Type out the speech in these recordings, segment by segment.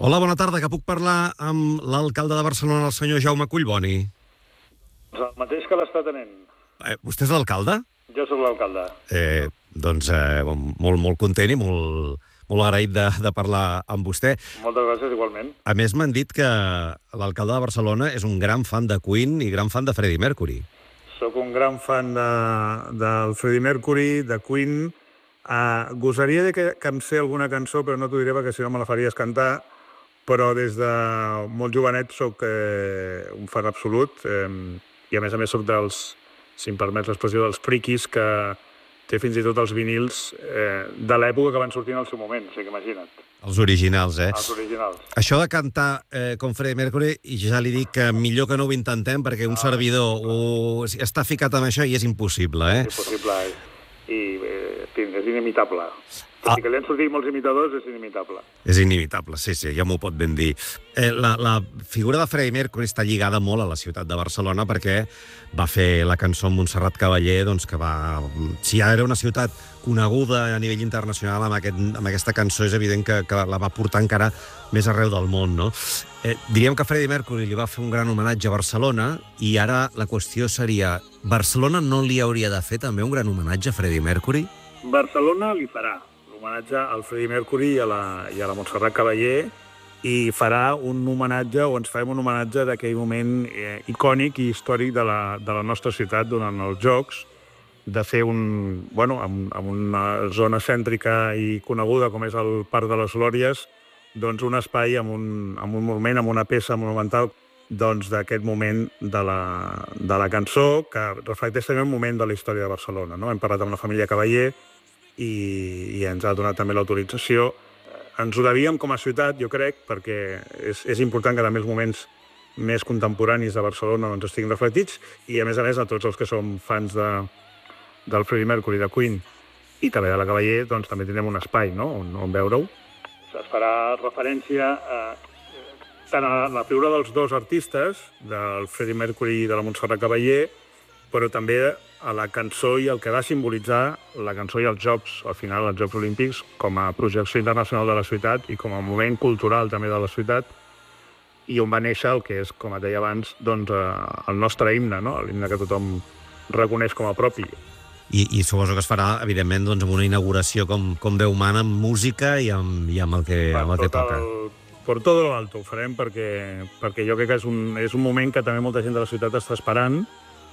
Hola, bona tarda, que puc parlar amb l'alcalde de Barcelona, el senyor Jaume Collboni? El mateix que l'està tenint. Vostè és l'alcalde? Jo sóc l'alcalde. Molt content i molt agraït de parlar amb vostè. Moltes gràcies, igualment. A més, m'han dit que l'alcalde de Barcelona és un gran fan de Queen i gran fan de Freddie Mercury. Sóc un gran fan del Freddie Mercury, de Queen. Gosaria dir que em sé alguna cançó, però no t'ho diré perquè si no me la faries cantar. Però des de molt jovenet sóc un fan absolut i a més sóc dels, si em permets l'expressió, dels friquis que té fins i tot els vinils de l'època que van sortir en el seu moment, o sigui que imagina't. Els originals, Els originals. Això de cantar com Freddie Mercury, ja li dic que millor que no ho intentem perquè un servidor està ficat en això i és impossible, És impossible, i és inimitable. Tot i que li han sortit molts imitadors, és inimitable. És inimitable, sí, ja m'ho pot ben dir. La figura de Freddie Mercury està lligada molt a la ciutat de Barcelona perquè va fer la cançó amb Montserrat Caballé, doncs que va... Si ja era una ciutat coneguda a nivell internacional amb aquesta cançó, és evident que la va portar encara més arreu del món, no? Diríem que Freddie Mercury li va fer un gran homenatge a Barcelona i ara la qüestió seria, Barcelona no li hauria de fer també un gran homenatge a Freddie Mercury? Barcelona li farà homenatge al Freddie Mercury i a la Montserrat Caballé i farà un homenatge, o ens farem un homenatge d'aquell moment icònic i històric de la nostra ciutat durant els Jocs, de fer en una zona cèntrica i coneguda com és el Parc de les Glòries, doncs un espai amb un monument, amb una peça monumental d'aquest moment de la cançó, que reflecteix també un moment de la història de Barcelona. Hem parlat amb la família Caballé i ens ha donat també l'autorització. Ens ho devíem com a ciutat, jo crec, perquè és important que també els moments més contemporanis de Barcelona estiguin reflectits i, a més, a tots els que som fans del Freddie Mercury, de Queen i també de la Caballé, doncs també tindrem un espai on veure-ho. Es farà referència tant a la figura dels dos artistes, del Freddie Mercury i de la Montserrat Caballé, però també a la cançó i el que va simbolitzar la cançó i els Jocs, al final els Jocs Olímpics, com a projecció internacional de la ciutat i com a moment cultural també de la ciutat, i on va néixer el que és, com et deia abans, el nostre himne, l'himne que tothom reconeix com a propi. I suposo que es farà, evidentment, amb una inauguració com Déu mana, amb música i amb el que toca. Per tot l'alto ho farem perquè jo crec que és un moment que també molta gent de la ciutat està esperant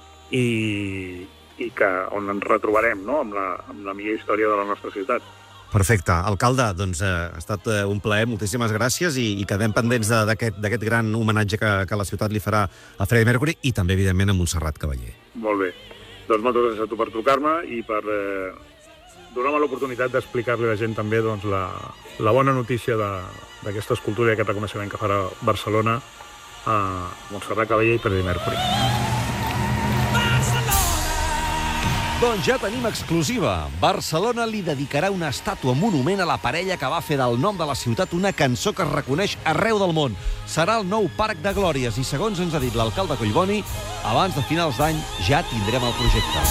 i on ens retrobarem amb la millor història de la nostra ciutat. Perfecte. Alcalde, doncs ha estat un plaer, moltíssimes gràcies i quedem pendents d'aquest gran homenatge que la ciutat li farà a Freddie Mercury i també, evidentment, a Montserrat Caballé. Molt bé. Doncs moltes gràcies a tu per trucar-me i per donar-me l'oportunitat d'explicar-li a la gent també la bona notícia d'aquesta escultura i aquest reconeixement que farà Barcelona a Montserrat Caballé i Freddie Mercury. Doncs ja tenim exclusiva. Barcelona li dedicarà una estàtua monument a la parella que va fer del nom de la ciutat una cançó que es reconeix arreu del món. Serà el nou Parc de Glòries i, segons ens ha dit l'alcalde Collboni, abans de finals d'any ja tindrem el projecte.